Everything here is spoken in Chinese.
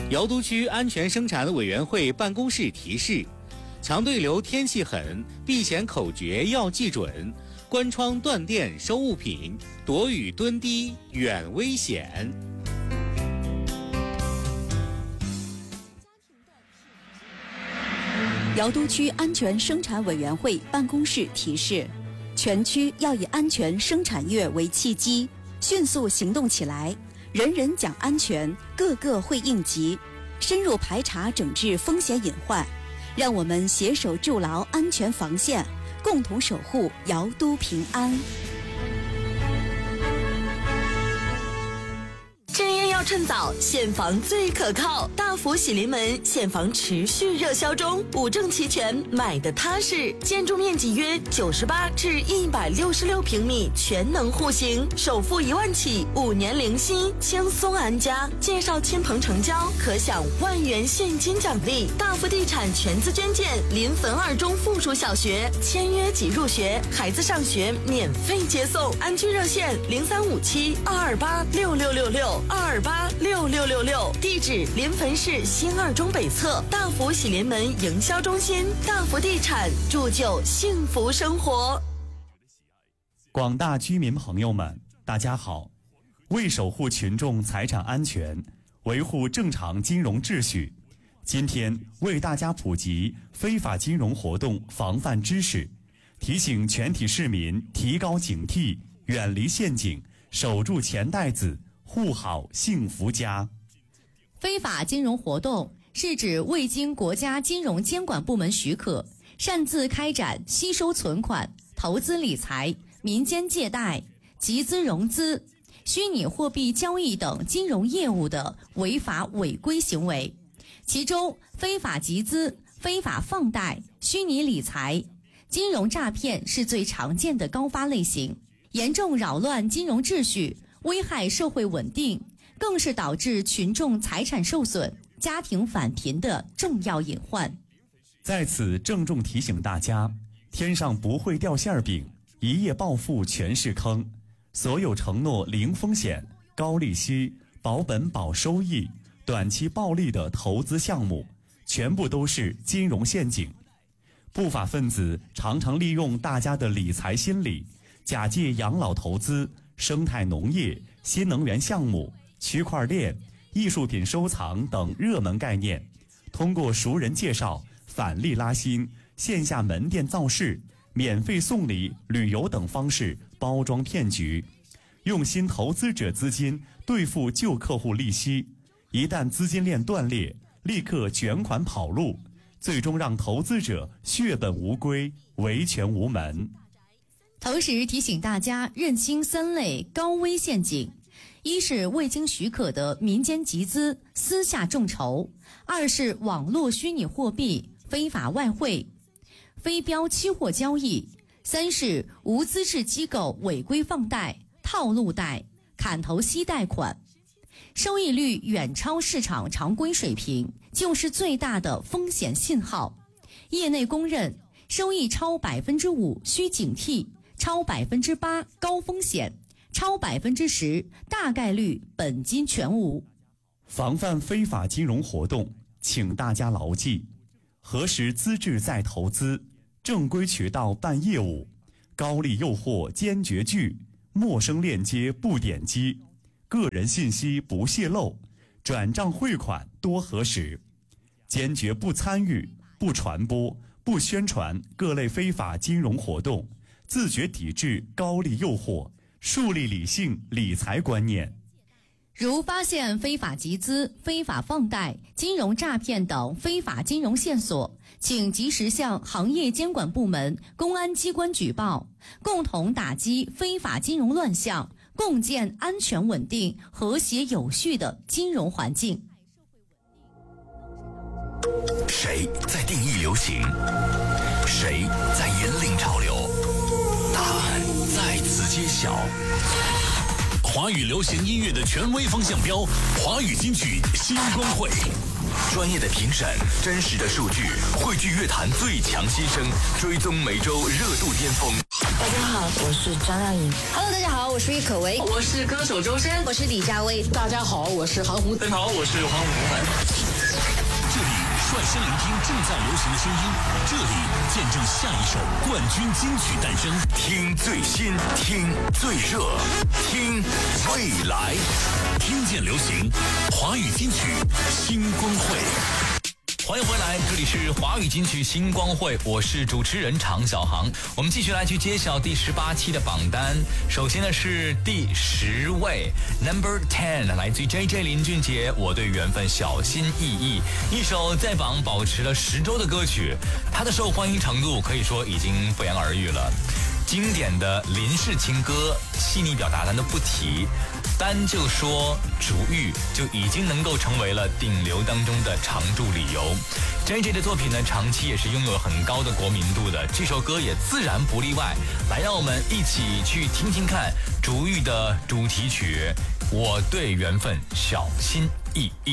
瑶都区安全生产委员会办公室提示：强对流天气狠，避险口诀要记准，关窗断电收物品，躲雨蹲低远危险。 瑶都区安全生产委员会办公室提示：全区要以安全生产月为契机，迅速行动起来，人人讲安全，个个会应急，深入排查整治风险隐患，让我们携手筑牢安全防线，共同守护瑶都平安。 正业要趁早，现房最可靠。大福喜临门现房持续热销中，5证齐全，买的踏实。建筑面积约98至166平米，全能户型，首付1万起，5年零息，轻松安家。介绍亲朋成交，可享1万元现金奖励。大福地产全资捐建临汾2中附属小学，签约即入学，孩子上学免费接送。安居热线0357-228-6666。228-6666，地址临汾市新2中北侧，大福喜临门营销中心，大福地产铸就幸福生活。 广大居民朋友们，大家好！为守护群众财产安全，维护正常金融秩序，今天为大家普及非法金融活动防范知识，提醒全体市民提高警惕，远离陷阱，守住钱袋子，护好幸福家。 非法金融活动是指未经国家金融监管部门许可，擅自开展吸收存款、投资理财、民间借贷、集资融资、虚拟货币交易等金融业务的违法违规行为。其中，非法集资、非法放贷、虚拟理财、金融诈骗是最常见的高发类型，严重扰乱金融秩序，危害社会稳定，更是导致群众财产受损、家庭返贫的重要隐患。 在此郑重提醒大家，天上不会掉馅饼，一夜暴富全是坑。所有承诺零风险、高利息、保本保收益、短期暴利的投资项目，全部都是金融陷阱。不法分子常常利用大家的理财心理，假借养老投资、生态农业、新能源项目、区块链、艺术品收藏等热门概念，通过熟人介绍、返利拉新、线下门店造势、免费送礼、旅游等方式包装骗局，用新投资者资金兑付旧客户利息，一旦资金链断裂，立刻卷款跑路，最终让投资者血本无归，维权无门。 同时提醒大家认清3类高危陷阱：一是未经许可的民间集资、私下众筹；二是网络虚拟货币、非法外汇、非标期货交易；三是无资质机构违规放贷、套路贷、砍头息贷款。收益率远超市场常规水平，就是最大的风险信号。业内公认，收益超5%需警惕，超8%高风险，超10%大概率本金全无。 防范非法金融活动，请大家牢记：核实资质再投资，正规渠道办业务，高利诱惑坚决拒，陌生链接不点击，个人信息不泄露，转账汇款多核实，坚决不参与、不传播、不宣传各类非法金融活动，自觉抵制高利诱惑，树立理性理财观念。 如发现非法集资、非法放贷、金融诈骗等非法金融线索，请及时向行业监管部门、公安机关举报，共同打击非法金融乱象，共建安全稳定、和谐有序的金融环境。 谁在定义流行？谁在引领潮流？答案在此揭晓。华语流行音乐的权威风向标，华语金曲新光会，专业的评审，真实的数据，汇聚乐坛最强新声，追踪每周热度巅峰。 大家好，我是张靓颖。 Hello， 大家好，我是郁可唯， 我是歌手周深， 我是李佳薇。 大家好，我是韩红。 大家好，我是黄宏文。 这里率先聆听正在流行的声音，这里见证下一首冠军金曲诞生。听最新，听最热，听未来，听见流行，华语金曲星光会。欢迎回来，这里是华语金曲星光会，我是主持人常小航。我们继续来去揭晓第18期的榜单。首先呢是第10位 ，Number 10， 来自于 JJ 林俊杰，《我对缘分小心翼翼》，一首在榜保持了10周的歌曲，它的受欢迎程度可以说已经不言而喻了。经典的林氏情歌，细腻表达咱都不提，单就说竹玉就已经能够成为了顶流当中的常驻理由。JJ 的作品呢，长期也是拥有很高的国民度的，这首歌也自然不例外。来，让我们一起去听听看竹玉的主题曲《我对缘分小心翼翼》。